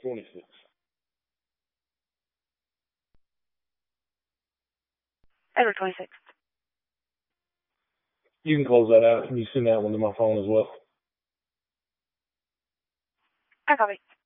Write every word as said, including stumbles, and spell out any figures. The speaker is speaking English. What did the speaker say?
twenty-six. Edward twenty-six. You can close that out. Can you send that one to my phone as well? I copy.